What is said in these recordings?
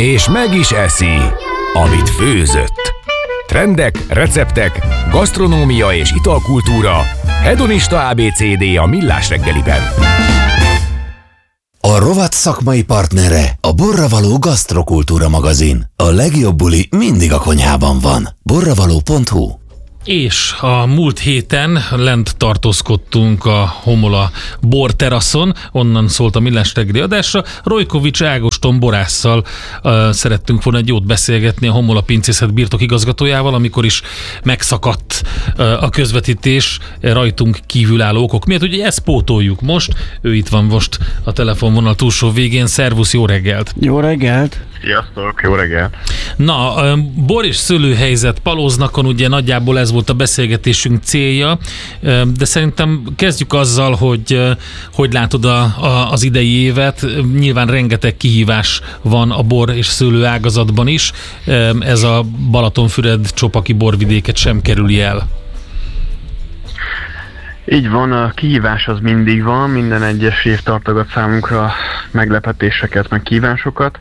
és meg is eszi, amit főzött. Trendek, receptek, gasztronómia és italkultúra, hedonista ABCD a Millás reggeliben. A rovat szakmai partnere a Borravaló Gasztrokultúra magazin. A legjobb buli mindig a konyhában van. Borravaló.hu. És a múlt héten lent tartózkodtunk a Homola borteraszon, onnan szólt a Millás reggeli adásra. Rojkovics Ágoston borásszal szerettünk volna egy jót beszélgetni, a Homola pincészet birtok igazgatójával, amikor is megszakadt a közvetítés rajtunk kívülálló okok miatt. Ugye ezt pótoljuk most, ő itt van most a telefonvonal túlsó végén. Szervusz, jó reggelt! Jó reggelt! Sziasztok, jó reggelt! Na, bor és szőlőhelyzet Palóznakon, ugye nagyjából ez volt a beszélgetésünk célja, de szerintem kezdjük azzal, hogy látod az idei évet. Nyilván rengeteg kihívás van a bor és szőlő ágazatban is. Ez a Balatonfüred-Csopaki borvidéket sem kerüli el. Így van, a kihívás az mindig van, minden egyes év tartogat számunkra meglepetéseket, meg kihívásokat.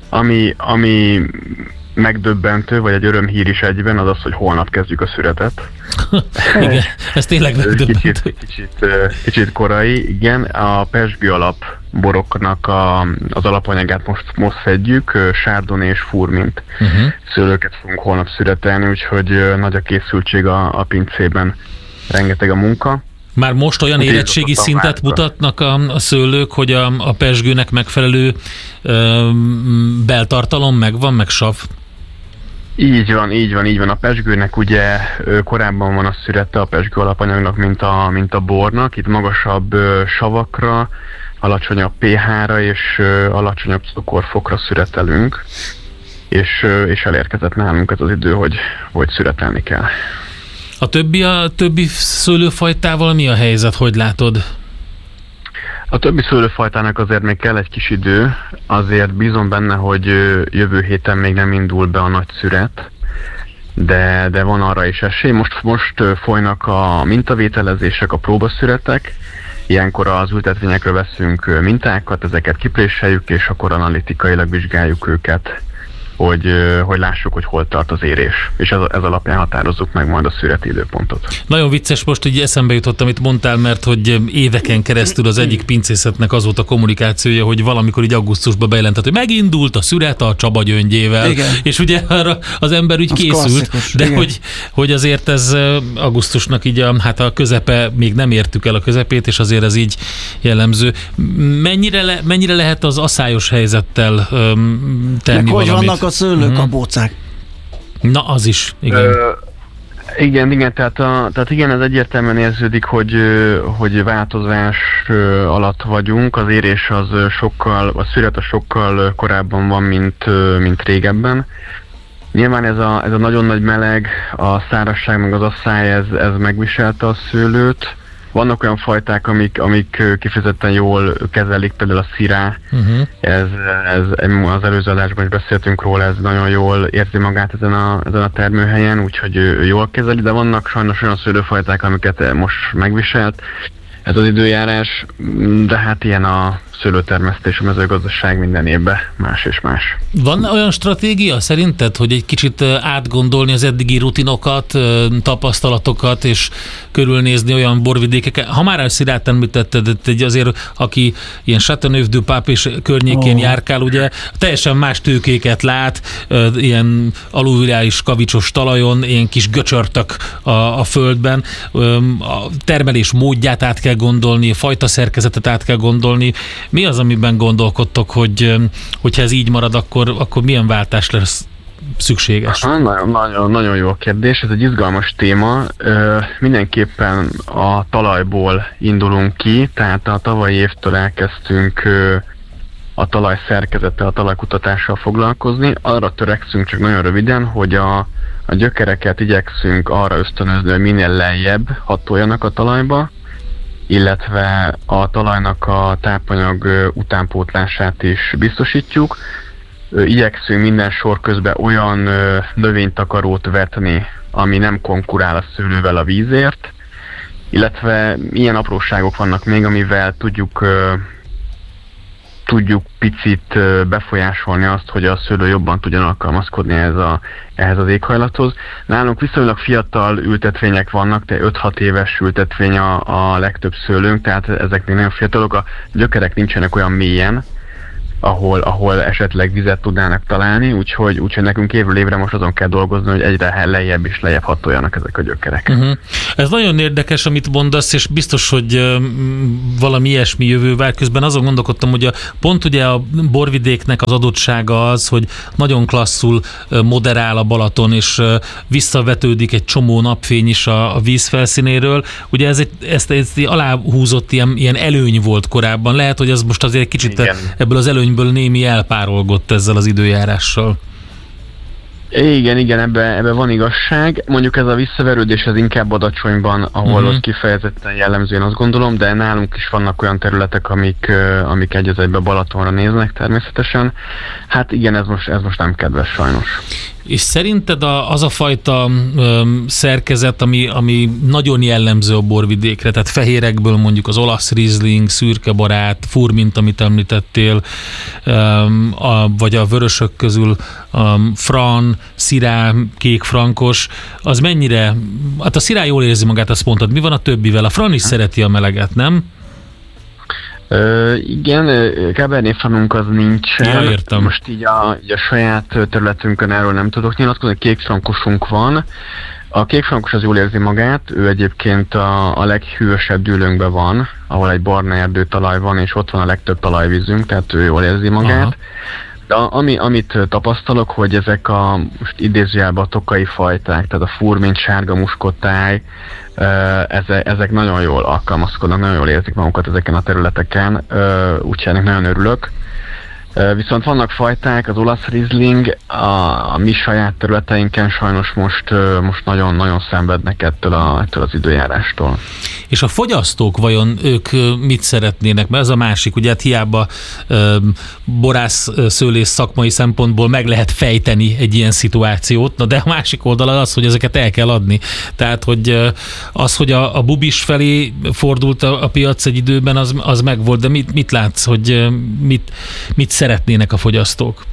Ami megdöbbentő, vagy egy örömhír is egyben, az az, hogy holnap kezdjük a szüretet. Igen, ez tényleg megdöbbentő. Kicsit korai, igen. A pezsgő alap boroknak az alapanyagát most szedjük, sárdoni és furmint szőlőket fogunk holnap szüretelni, úgyhogy nagy a készültség a pincében, rengeteg a munka. Már most olyan érettségi szintet mutatnak a szőlők, hogy a pezsgőnek megfelelő beltartalom megvan, meg sav? Így van. A pezsgőnek ugye korábban van a szürete a pezsgő alapanyagnak, mint a bornak. Itt magasabb savakra, alacsonyabb pH-ra és alacsonyabb cukorfokra szüretelünk. És elérkezett nálunk ez az idő, hogy szüretelni kell. A többi szőlőfajtával mi a helyzet, hogy látod? A többi szőlőfajtának azért még kell egy kis idő, azért bízom benne, hogy jövő héten még nem indul be a nagy szüret, de van arra is esély. Most folynak a mintavételezések, a próbaszüretek, ilyenkor az ültetvényekről veszünk mintákat, ezeket kipréseljük, és akkor analitikailag vizsgáljuk őket, hogy lássuk, hogy hol tart az érés. És ez alapján határozzuk meg majd a szüreti időpontot. Nagyon vicces, most ugye eszembe jutott, amit mondtál, mert hogy éveken keresztül az egyik pincészetnek az volt a kommunikációja, hogy valamikor így augusztusban bejelentett, hogy megindult a szüret a Csaba gyöngyével. Igen. És ugye arra az ember úgy készült, de hogy azért ez augusztusnak így a közepe, még nem értük el a közepét, és azért ez így jellemző. Mennyire lehet az aszályos helyzettel tenni valamit? A szőlőkabócák. Na, az is, igen. Igen, tehát igen, ez egyértelműen érződik, hogy változás alatt vagyunk. Az érés az a szüret sokkal korábban van, mint régebben. Nyilván ez a nagyon nagy meleg, a szárazság meg az asszály, ez megviselte a szőlőt. Vannak olyan fajták, amik kifejezetten jól kezelik, például a szirá. Ez az előző adásban is beszéltünk róla, ez nagyon jól érzi magát ezen a termőhelyen, úgyhogy ő jól kezeli, de vannak sajnos olyan szőlőfajták, amiket most megviselt. Ez az időjárás, de hát ilyen a szőlőtermesztés, a mezőgazdaság minden évben más és más. Van olyan stratégia szerinted, hogy egy kicsit átgondolni az eddigi rutinokat, tapasztalatokat, és körülnézni olyan borvidékeket? Ha már a Szirát említetted, azért aki ilyen Châteauneuf-du-Pape és környékén járkál, ugye teljesen más tőkéket lát, ilyen alulvirális kavicsos talajon, ilyen kis göcsörtök a földben, a termelés módját át kell gondolni, a fajta szerkezetet át kell gondolni. Mi az, amiben gondolkodtok, hogyha ez így marad, akkor milyen váltás lesz szükséges? Nagyon jó a kérdés, ez egy izgalmas téma. Mindenképpen a talajból indulunk ki, tehát a tavalyi évtől elkezdtünk a talaj szerkezettel, a talajkutatással foglalkozni. Arra törekszünk csak nagyon röviden, hogy a gyökereket igyekszünk arra ösztönözni, hogy minél lejjebb hatoljanak a talajba, illetve a talajnak a tápanyag utánpótlását is biztosítjuk. Igyekszünk minden sor közben olyan növénytakarót vetni, ami nem konkurál a szőlővel a vízért, illetve ilyen apróságok vannak még, amivel tudjuk tudjuk picit befolyásolni azt, hogy a szőlő jobban tudjon alkalmazkodni ehhez az éghajlathoz. Nálunk viszonylag fiatal ültetvények vannak, de 5-6 éves ültetvény a legtöbb szőlőnk, tehát ezek még nagyon fiatalok, a gyökerek nincsenek olyan mélyen, ahol esetleg vizet tudnának találni, úgyhogy nekünk évről évre most azon kell dolgozni, hogy egyre lejjebb és lejjebb hatoljanak ezek a gyökerek. Uh-huh. Ez nagyon érdekes, amit mondasz, és biztos, hogy valami ilyesmi jövő vár. Közben azon gondolkodtam, hogy pont ugye a borvidéknek az adottsága az, hogy nagyon klasszul moderál a Balaton, és visszavetődik egy csomó napfény is a víz felszínéről. Ugye ezt aláhúzott ilyen előny volt korábban. Lehet, hogy az most azért kicsit ebből az előnyből némi elpárolgott ezzel az időjárással. Igen, ebbe van igazság. Mondjuk ez a visszaverődés az inkább Adacsonyban, ahol az kifejezetten jellemző, én azt gondolom, de nálunk is vannak olyan területek, amik egy az egybe Balatonra néznek természetesen. Hát igen, ez most nem kedves sajnos. És szerinted az a fajta szerkezet, ami nagyon jellemző a borvidékre, tehát fehérekből mondjuk az olasz Riesling, szürkebarát, furmint, amit említettél, vagy a vörösök közül Fran, Syrah, kék frankos, az mennyire, hát a Syrah jól érzi magát, azt mondtad, mi van a többivel? A Fran is szereti a meleget, nem? Igen, Cabernet Franc az nincsen. Ja, értem. Most így a saját területünkön erről nem tudok nyilatkozni, kék frankosunk van. A kék frankos az jól érzi magát, ő egyébként a leghűvösebb dűlőnkben van, ahol egy barna erdőtalaj van, és ott van a legtöbb talajvízünk, tehát ő jól érzi magát. Aha. De amit tapasztalok, hogy ezek most idézőjelben a tokai fajták, tehát a furmint, sárga muskotáj, ezek nagyon jól alkalmazkodnak, nagyon jól érzik magukat ezeken a területeken, úgyhogy ennek nagyon örülök. Viszont vannak fajták, az olasz Riesling, a mi saját területeinken sajnos most nagyon szenvednek ettől az időjárástól. És a fogyasztók vajon ők mit szeretnének? Mert ez a másik, ugye hát hiába borász-szőlész szakmai szempontból meg lehet fejteni egy ilyen szituációt, de a másik oldala az, hogy ezeket el kell adni. Tehát, hogy a bubis felé fordult a piac egy időben, az megvolt, de mit látsz, hogy mit szeretnének a fogyasztók?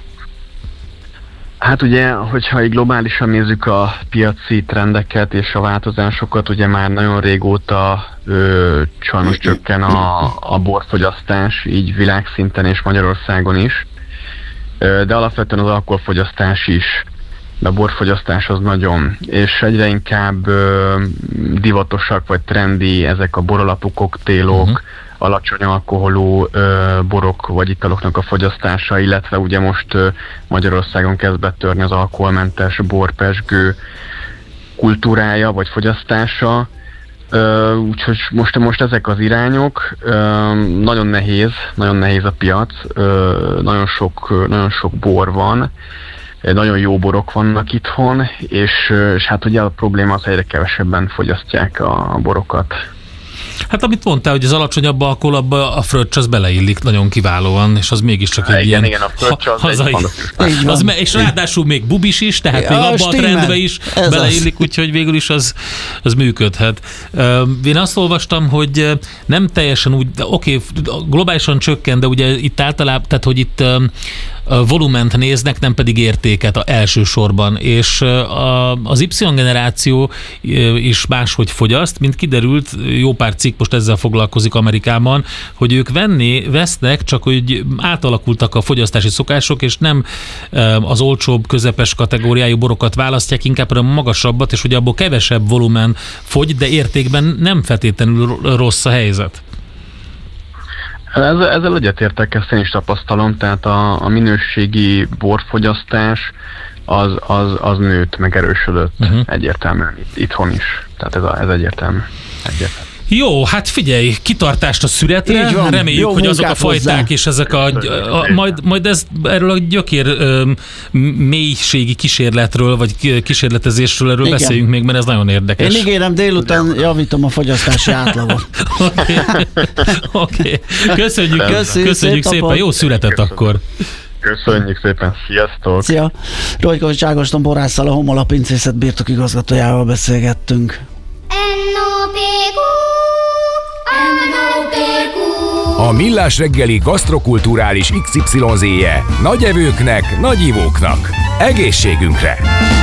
Hát ugye, hogyha így globálisan nézzük a piaci trendeket és a változásokat, ugye már nagyon régóta sajnos csökken a borfogyasztás, így világszinten és Magyarországon is, de alapvetően az alkoholfogyasztás is, de a borfogyasztás az nagyon, és egyre inkább divatosak vagy trendi ezek a boralapú koktélok, alacsony alkoholú borok vagy italoknak a fogyasztása, illetve ugye most Magyarországon kezd betörni az alkoholmentes borpezsgő kultúrája vagy fogyasztása. Úgyhogy most ezek az irányok, nagyon nehéz a piac, nagyon sok bor van, nagyon jó borok vannak itthon, és hát ugye a probléma az, egyre kevesebben fogyasztják a borokat. Hát amit mondtál, hogy az alacsonyabb alkohol, abba a fröccs az beleillik nagyon kiválóan, és az mégiscsak egy ilyen a fröccs az hazai. És ráadásul még bubis is, tehát még abba a trendbe is beleillik, úgyhogy végül is az működhet. Én azt olvastam, hogy nem teljesen úgy, oké, globálisan csökken, de ugye itt általában, tehát hogy itt volument néznek, nem pedig értéket elsősorban, és az Y-generáció is máshogy fogyaszt, mint kiderült, jó pár cikk most ezzel foglalkozik Amerikában, hogy ők vesznek, csak hogy átalakultak a fogyasztási szokások, és nem az olcsóbb, közepes kategóriájú borokat választják, inkább a magasabbat, és hogy abból kevesebb volumen fogy, de értékben nem feltétlenül rossz a helyzet. Ezzel egyetértek, ezt én is tapasztalom, tehát a minőségi borfogyasztás az nőtt, meg erősödött egyértelműen itthon is. Tehát ez egyértelmű. Jó, hát figyelj, kitartást a szüretre, reméljük, hogy azok a fajták és ezek majd erről a gyökér mélységi kísérletről, vagy kísérletezésről erről beszéljünk még, mert ez nagyon érdekes. Én ígérem, délután javítom a fogyasztási átlagot. Oké. Köszönjük szépen, jó születet akkor. Köszönjük szépen, sziasztok! Szia! Rojkovics Ágoston borásszal, a Homola Pincészet birtokigazgatójával beszélgettünk. A Millás reggeli gasztrokulturális XYZ-je nagy evőknek, nagy ivóknak. Egészségünkre!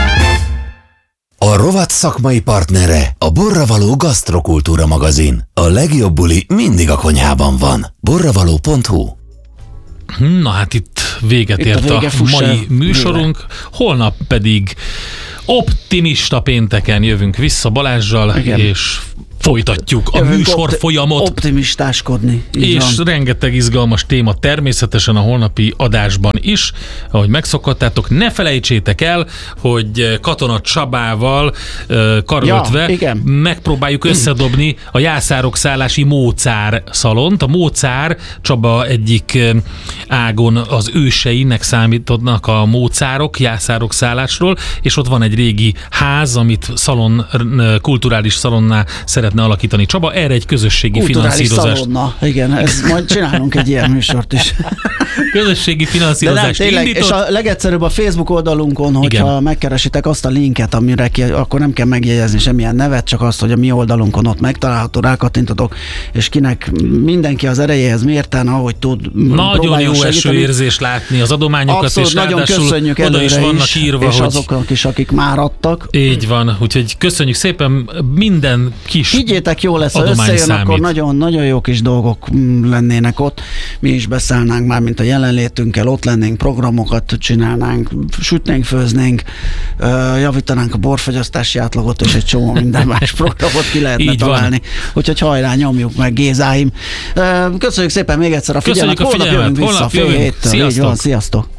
A rovat szakmai partnere a Borravaló Gasztrokultúra magazin. A legjobb buli mindig a konyhában van. Borravaló.hu. Na hát itt véget ért a mai műsorunk. Holnap pedig optimista pénteken jövünk vissza Balázssal, és folytatjuk a műsor folyamot. Optimistáskodni. És van. Rengeteg izgalmas téma természetesen a holnapi adásban is, ahogy megszokhattátok. Ne felejtsétek el, hogy Katona Csabával karöltve megpróbáljuk összedobni a Jászárok szállási Mócár szalont. A Mócár Csaba egyik ágon az őseinek számítodnak a mócárok, Jászárok szállásról, és ott van egy régi ház, amit kulturális szalonná szeretne alakítani Csaba, erre egy közösségi finanszírozást. Szalonna. Igen, ezt majd csinálunk egy ilyen műsort is. Közösségi finanszírozást indított. És a legegyszerűbb a Facebook oldalunkon, hogyha megkeresitek azt a linket, amire akkor nem kell megjegyezni semmilyen nevet, csak azt, hogy a mi oldalunkon ott megtalálható, rákattintotok, és kinek mindenki az erejéhez mérten, ahogy tud. Nagyon jó esőérzés látni az adományokat, abszolút, és nagyon köszönjük oda is vannak írva, és hogy azoknak is, akik már adtak. Így van, úgyhogy köszönjük szépen minden kis higgyétek, jó lesz, ha összejön, számít. Akkor nagyon jó kis dolgok lennének ott. Mi is beszállnánk már, mint a jelenlétünkkel, ott lennénk, programokat csinálnánk, sütnénk, főznénk, javítanánk a borfogyasztási átlagot, és egy csomó minden más programot ki lehetne találni. Úgyhogy hajrá, nyomjuk meg, Gézáim. Köszönjük szépen még egyszer a figyelmet. Holnap jövünk vissza fél héttől. Így van, sziasztok!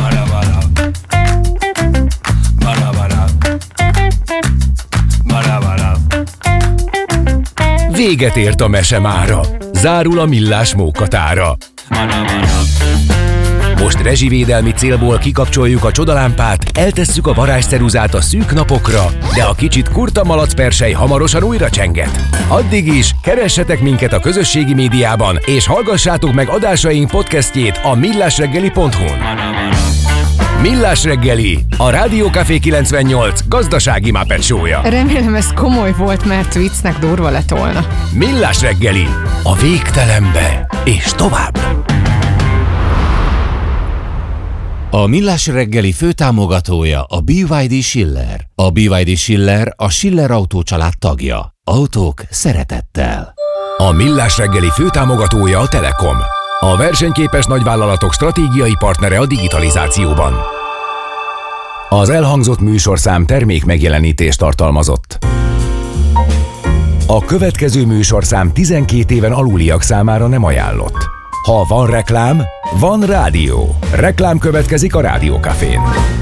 Véget ért a mese mára. Zárul a Millás mókatára. Most rezsivédelmi célból kikapcsoljuk a csodalámpát, eltesszük a varázsceruzát a szűk napokra, de a kicsit kurta malacpersely hamarosan újra csenget. Addig is keressetek minket a közösségi médiában, és hallgassátok meg adásaink podcastjét a millásreggeli.hu-n. Millás reggeli, a Rádió Café 98 gazdasági Muppet show-ja. Remélem ez komoly volt, mert viccnek durva lett volna. Millás reggeli, a végtelenbe és tovább. A Millás reggeli főtámogatója a BYD Schiller. A BYD Schiller a Schiller Autó család tagja. Autók szeretettel. A Millás reggeli főtámogatója a Telekom. A versenyképes nagyvállalatok stratégiai partnere a digitalizációban. Az elhangzott műsorszám termék megjelenítést tartalmazott. A következő műsorszám 12 éven aluliak számára nem ajánlott. Ha van reklám, van rádió. Reklám következik a Rádió Cafén.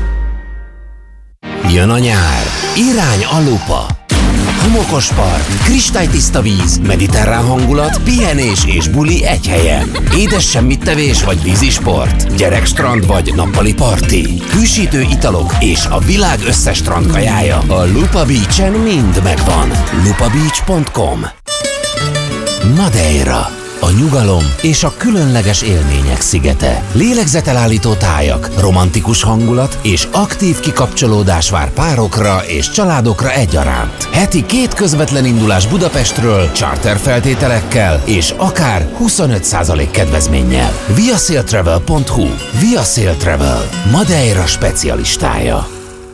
Jön a nyár. Irány a lupa. Homokos part, kristálytiszta víz, mediterrán hangulat, pihenés és buli egy helyen. Édes semmittevés vagy vízisport, gyerekstrand vagy nappali parti, hűsítő italok és a világ összes strandkajája. A Lupa Beach-en mind megvan. lupabeach.com. Madeira. A nyugalom és a különleges élmények szigete. Lélegzetelállító tájak, romantikus hangulat és aktív kikapcsolódás vár párokra és családokra egyaránt. Heti 2 közvetlen indulás Budapestről, charter feltételekkel és akár 25% kedvezménnyel. viasailtravel.hu. Viasail Travel. Madeira specialistája.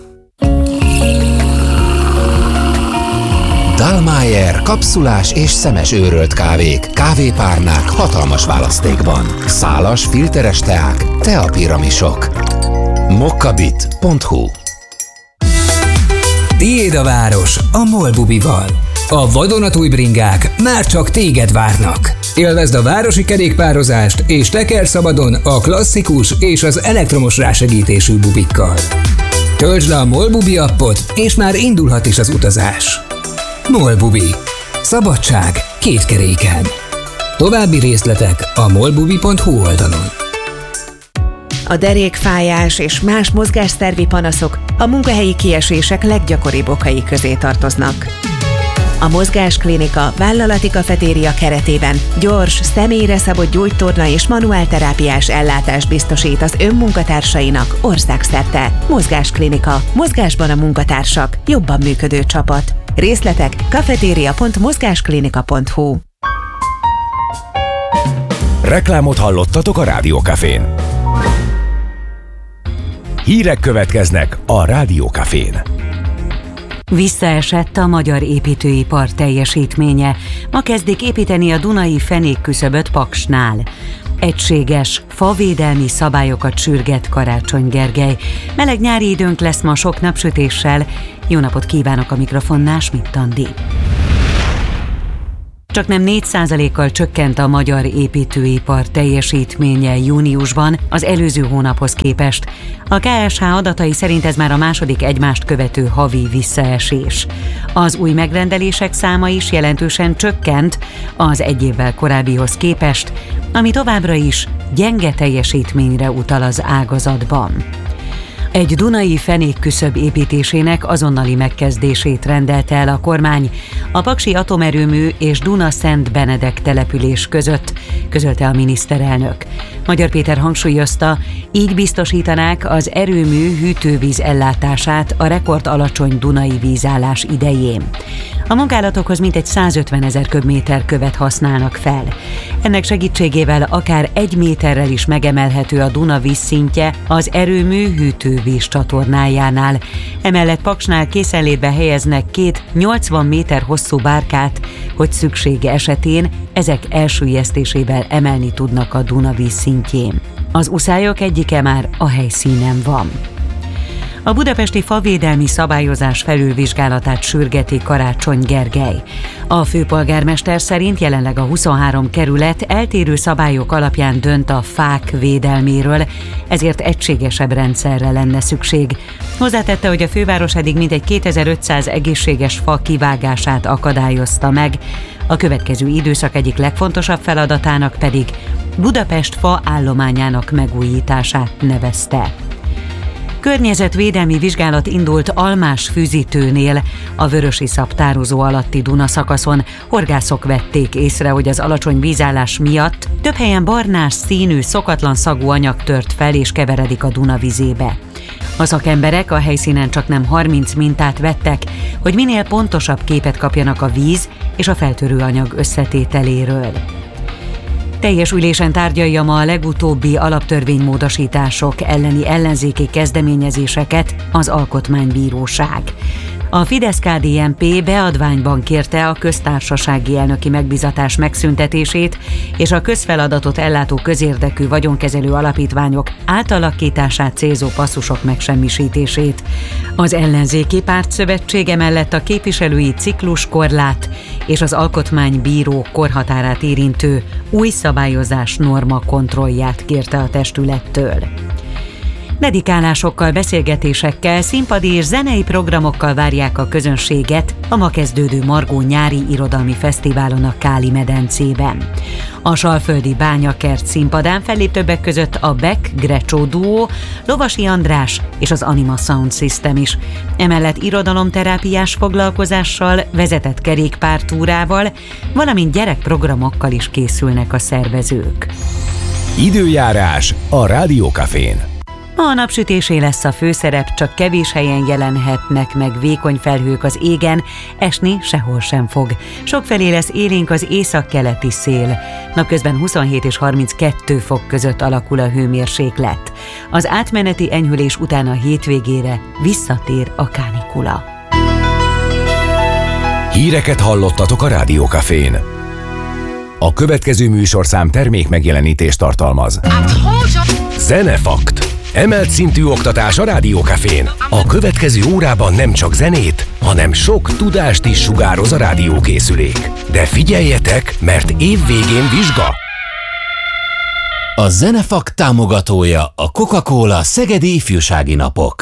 Dallmayr kapszulás és szemes őrölt kávék, kávépárnák hatalmas választékban. Szálas, filteres teák, teapiramisok. mokkabit.hu. Tiéd a város a MOL bubival. A vadonatúj bringák már csak téged várnak. Élvezd a városi kerékpározást és teker szabadon a klasszikus és az elektromos rásegítésű bubikkal. Töltsd le a MOL bubi appot, és már indulhat is az utazás. MOL bubi. Szabadság 2 keréken. További részletek a molbubi.hu oldalon. A derékfájás és más mozgásszervi panaszok a munkahelyi kiesések leggyakoribb okai közé tartoznak. A Mozgásklinika vállalati kafetéria keretében gyors, személyre szabott gyógytorna és manuálterápiás ellátást biztosít az önmunkatársainak országszerte. Mozgásklinika. Mozgásban a munkatársak. Jobban működő csapat. Részletek kafeteria.mozgásklinika.hu. Reklámot hallottatok a Rádió Cafén. Hírek következnek a Rádió Cafén. Visszaesett a magyar építőipar teljesítménye. Ma kezdik építeni a Dunai fenékküszöböt Paksnál. Egységes, favédelmi szabályokat sürget Karácsony Gergely. Meleg nyári időnk lesz ma sok napsütéssel. Jó napot kívánok, a mikrofonnál Schmidt Andi. Csaknem 4%-kal csökkent a magyar építőipar teljesítménye júniusban az előző hónaphoz képest. A KSH adatai szerint ez már a második egymást követő havi visszaesés. Az új megrendelések száma is jelentősen csökkent az egy évvel korábbihoz képest, ami továbbra is gyenge teljesítményre utal az ágazatban. Egy dunai fenékküszöb építésének azonnali megkezdését rendelte el a kormány a Paksi Atomerőmű és Duna-Szent Benedek település között, közölte a miniszterelnök. Magyar Péter hangsúlyozta, így biztosítanák az erőmű hűtővíz ellátását a rekord alacsony dunai vízállás idején. A munkálatokhoz mintegy 150 000 köbméter követ használnak fel. Ennek segítségével akár 1 méterrel is megemelhető a Duna vízszintje az erőmű hűtővíz csatornájánál. Emellett Paksnál készenlétbe helyeznek 2 80 méter hosszú bárkát, hogy szüksége esetén ezek elsüllyesztésével emelni tudnak a Duna vízszintjén. Az uszályok egyike már a helyszínen van. A budapesti favédelmi szabályozás felülvizsgálatát sürgeti Karácsony Gergely. A főpolgármester szerint jelenleg a 23 kerület eltérő szabályok alapján dönt a fák védelméről, ezért egységesebb rendszerre lenne szükség. Hozzátette, hogy a főváros eddig mintegy 2500 egészséges fa kivágását akadályozta meg, a következő időszak egyik legfontosabb feladatának pedig Budapest fa állományának megújítását nevezte. Környezetvédelmi vizsgálat indult Almás Füzitőnél, a Vörösiszap tározó alatti Duna szakaszon. Horgászok vették észre, hogy az alacsony vízállás miatt több helyen barnás színű, szokatlan szagú anyag tört fel és keveredik a Duna vizébe. A szakemberek a helyszínen csaknem 30 mintát vettek, hogy minél pontosabb képet kapjanak a víz és a feltörő anyag összetételéről. Teljes ülésen tárgyalja ma a legutóbbi alaptörvénymódosítások elleni ellenzéki kezdeményezéseket az Alkotmánybíróság. A Fidesz-KDNP beadványban kérte a köztársasági elnöki megbízatás megszüntetését és a közfeladatot ellátó közérdekű vagyonkezelő alapítványok átalakítását célzó passzusok megsemmisítését. Az ellenzéki pártszövetség emellett a képviselői cikluskorlát és az alkotmánybíró korhatárát érintő új szabályozás norma kontrollját kérte a testülettől. Dedikálásokkal, beszélgetésekkel, színpadi és zenei programokkal várják a közönséget a ma kezdődő Margó nyári irodalmi fesztiválon a Káli medencében. A Salföldi Bányakert színpadán fellép többek között a Beck Grecsó duó, Lovasi András és az Anima Sound System is. Emellett irodalomterápiás foglalkozással, vezetett kerékpártúrával, valamint gyerekprogramokkal is készülnek a szervezők. Időjárás a Rádió Cafén. A napsütésé lesz a főszerep, csak kevés helyen jelenhetnek meg vékony felhők az égen, esni sehol sem fog. Sokfelé lesz élénk az északkeleti szél. Napközben 27 és 32 fok között alakul a hőmérséklet. Az átmeneti enyhülés után a hétvégére visszatér a kánikula. Híreket hallottatok a Rádió Cafén. A következő műsorszám termék megjelenítést tartalmaz. Zenefakt. Emelt szintű oktatás a Rádió Cafén. A következő órában nem csak zenét, hanem sok tudást is sugároz a rádiókészülék. De figyeljetek, mert évvégén vizsga! A Zenefakt támogatója a Coca-Cola Szegedi Ifjúsági Napok.